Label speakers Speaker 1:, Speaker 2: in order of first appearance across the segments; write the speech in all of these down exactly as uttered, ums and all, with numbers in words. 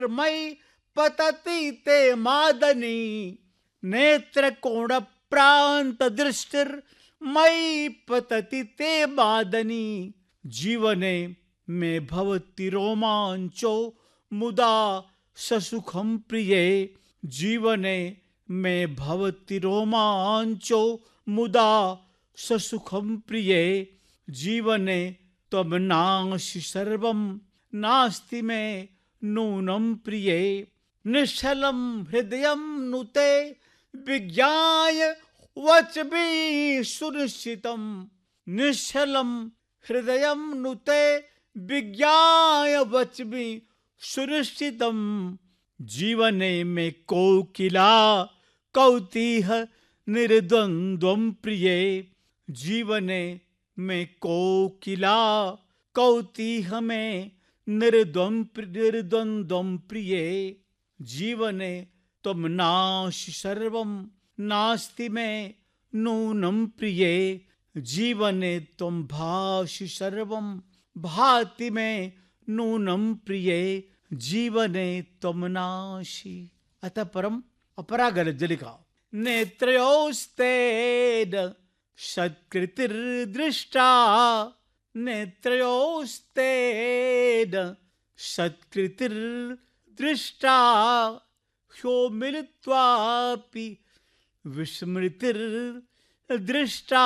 Speaker 1: मयि पतति ते मादनी, नेत्र कोण प्रांत दृष्टिर मयि पतति ते मादनी। जीवने मे भवति रोमांचो मुदा ससुखं प्रिये, जीवने मे भवति रोमांचो मुदा ससुखं प्रिये। जीवने त्वं नासि सर्वं नास्ति मे नूनं प्रिये। निश्चलं हृदयं नुते विज्ञाय वचभिः सुनिश्चितं, निश्चलं हृदयं नुते विज्ञाय वचभिः सुनिश्चितं। जीवने मे कोकिला कौतिह निर्द्वन्द्वं प्रिये, जीवने में कोकिला कौतिह में निर्द्वन्द्वं प्रिये। जीवने त्वं नासि सर्वं नास्ति मे नूनं प्रिये, जीवने त्वं भासि सर्वं भाति मे नूनं प्रिये। जीवने त्वं नासि। अतः परम अपरागलज्जलिका। नेत्रयोस्तेन सत्कृतिर्दृष्टा, नेत्रयोस्तेन सत्कृतिर्दृष्टा, ह्यो मिलित्वापि विस्मृतिर्दृष्टा।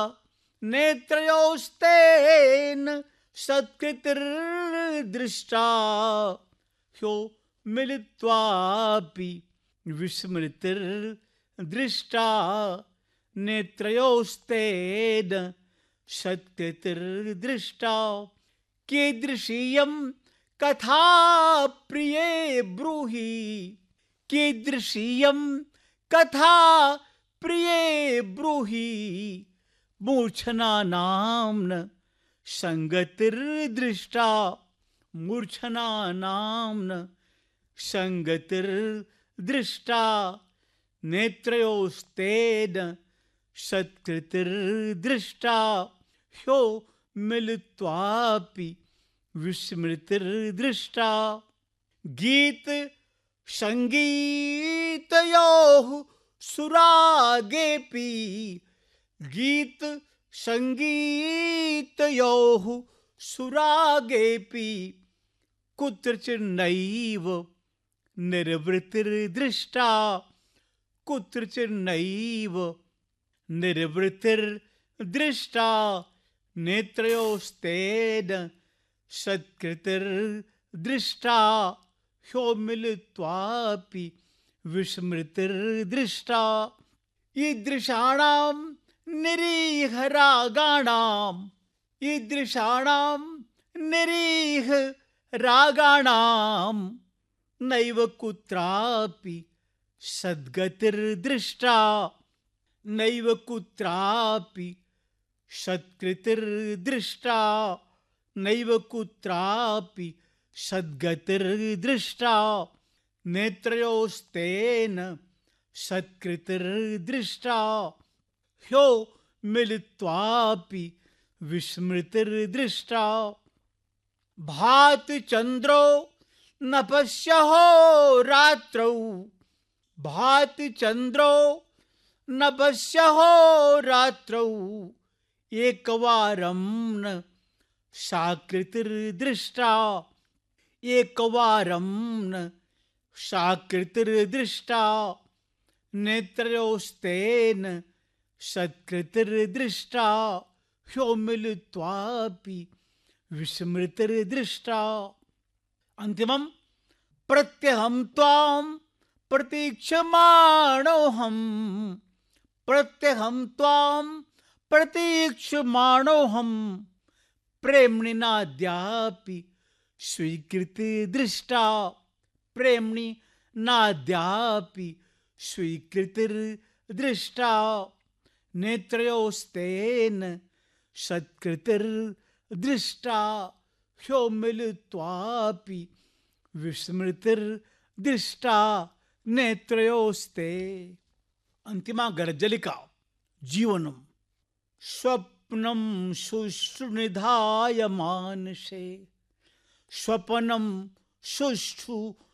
Speaker 1: नेत्रयोस्तेन सत्कृतिर्दृष्टा, ह्यो मिलित्वापि विस्मृतिर्दृष्टा। नेत्रयोस्तेन सत्कृतिर्दृष्टा। कीदृशीयं कथा प्रिये ब्रूहि, कीदृशीयं कथा प्रिये ब्रूहि। मूर्छनानां न संगतिर्दृष्टा, मूर्छनानां न संगतिर्दृष्टा। नेत्रयोस्तेन सत्कृतिर्दृष्टा, ह्यो मिलित्वापि विस्मृतिर्दृष्टा। गीत संगीतयोः सुरागेऽपि, गीत संगीतयोः सुरागेऽपि, कुत्रचिन्नैव निर्वृतिर्दृष्टा, कुत्रचिन्नैव निर्वृतिर्दृष्टा। नेत्रयोस्तेन सत्कृतिर्दृष्टा, ह्यो मिलित्वापि विस्मृतिर्दृष्टा। ईदृशाणां निरीहरागाणां, ईदृशाणां निरीहरागाणां नैव कुत्रापि सद्गतिर्दृष्टा, नैव कुत्रापि सत्कृतिर्दृष्टा, नैव कुत्रापि सद्गतिर्दृष्टा। नेत्रयोस्तेन सत्कृतिर्दृष्टा, ह्यो मिलित्वापि विस्मृतिर्दृष्टा। भाति चन्द्रो न पश्यहो रात्रौ, भाति चन्द्रो न पश्यहो रात्रौ। एकवारं न साकृतिर्दृष्टा, एकवारं न साकृतिर्दृष्टा। नेत्रयोस्तेन सत्कृतिर्दृष्टा, ह्यो मिलित्वापि विस्मृतिर्दृष्टा। अंतिमं प्रत्यहं त्वां प्रतीक्षमाणोऽहं, प्रत्यहं त्वां प्रतीक्षमाणोऽहं। प्रेम्णि नाद्यापि स्वीकृतिर्दृष्टा, प्रेम्णि नाद्यापि स्वीकृतिर्दृष्टा। नेत्रयोस्तेन सत्कृतिर्दृष्टा, ह्यो मिलित्वापि विस्मृतिर्दृष्टा। नेत्रयोस्ते। अंतिमा गर्जलिका। जीवनम स्वप्नं सुष्ठुनिधाय मानसे, स्वपनं सुष्ठु